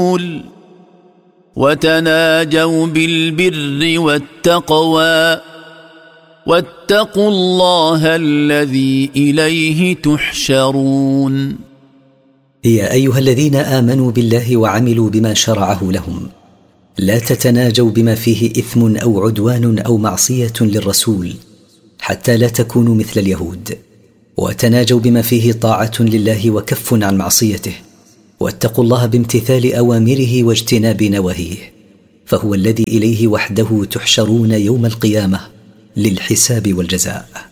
والرسول وتناجوا بالبر والتقوى واتقوا الله الذي إليه تحشرون. يا أيها الذين آمنوا بالله وعملوا بما شرعه لهم، لا تتناجوا بما فيه إثم أو عدوان أو معصية للرسول حتى لا تكونوا مثل اليهود، وتناجوا بما فيه طاعة لله وكف عن معصيته، واتقوا الله بامتثال أوامره واجتناب نواهيه، فهو الذي إليه وحده تحشرون يوم القيامة للحساب والجزاء.